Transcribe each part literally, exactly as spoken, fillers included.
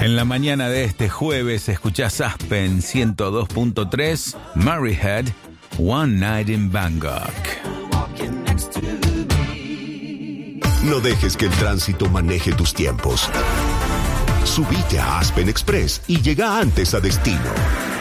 En la mañana de este jueves escuchás Aspen ciento dos punto tres, Maryhead, One Night in Bangkok. No dejes que el tránsito maneje tus tiempos. Subite a Aspen Express y llega antes a destino.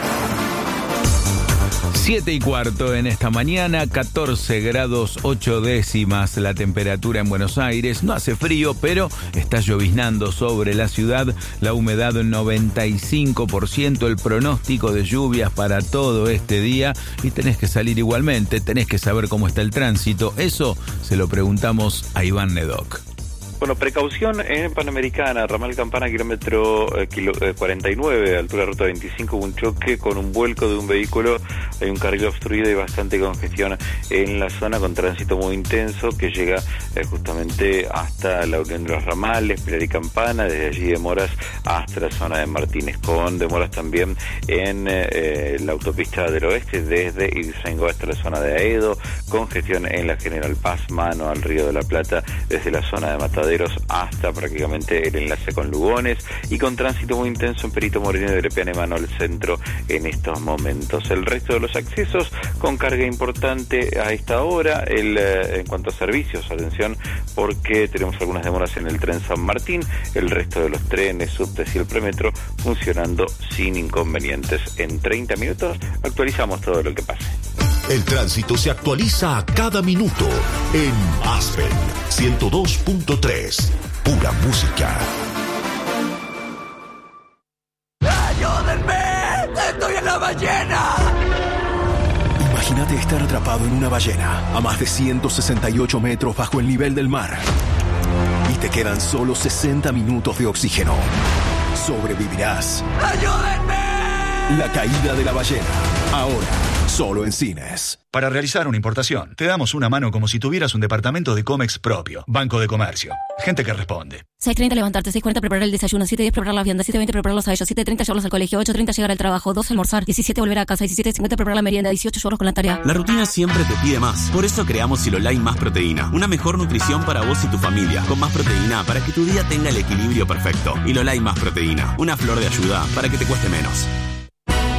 Siete y cuarto en esta mañana, catorce grados ocho décimas la temperatura en Buenos Aires. No hace frío, pero está lloviznando sobre la ciudad. La humedad noventa y cinco por ciento, el pronóstico de lluvias para todo este día. Y tenés que salir igualmente, tenés que saber cómo está el tránsito. Eso se lo preguntamos a Iván Nedoc. Bueno, precaución en Panamericana, ramal Campana, kilómetro eh, kilo, eh, cuarenta y nueve, altura ruta veinticinco, un choque con un vuelco de un vehículo, hay un carril obstruido y bastante congestión en la zona con tránsito muy intenso que llega eh, justamente hasta la unión de los ramales, Pilar y Campana, desde allí demoras hasta la zona de Martínez, con demoras también en eh, la autopista del oeste, desde Ituzaingó hasta la zona de Aedo, congestión en la General Paz, mano al Río de la Plata, desde la zona de Matadero hasta prácticamente el enlace con Lugones, y con tránsito muy intenso en Perito Moreno de Lepiane mano al centro en estos momentos. El resto de los accesos con carga importante a esta hora. El, eh, en cuanto a servicios, atención, porque tenemos algunas demoras en el tren San Martín, el resto de los trenes, subtes y el premetro funcionando sin inconvenientes. En treinta minutos actualizamos todo lo que pase. El tránsito se actualiza a cada minuto en Aspen ciento dos punto tres. Pura música. ¡Ayúdenme! ¡Estoy en la ballena! Imagínate estar atrapado en una ballena a más de ciento sesenta y ocho metros bajo el nivel del mar. Y te quedan solo sesenta minutos de oxígeno. Sobrevivirás. ¡Ayúdenme! La caída de la ballena. Ahora, solo en cines. Para realizar una importación, te damos una mano como si tuvieras un departamento de Comex propio. Banco de Comercio. Gente que responde. seis treinta levantarte, seis cuarenta preparar el desayuno, siete diez preparar la vianda, siete veinte prepararlos a ellos, siete treinta llevarlos al colegio, ocho treinta llegar al trabajo, doce almorzar, diecisiete volver a casa, diecisiete cincuenta preparar la merienda, dieciocho llevarlos con la tarea. La rutina siempre te pide más. Por eso creamos Silolai Más Proteína. Una mejor nutrición para vos y tu familia. Con más proteína para que tu día tenga el equilibrio perfecto. Silolai Más Proteína. Una flor de ayuda para que te cueste menos.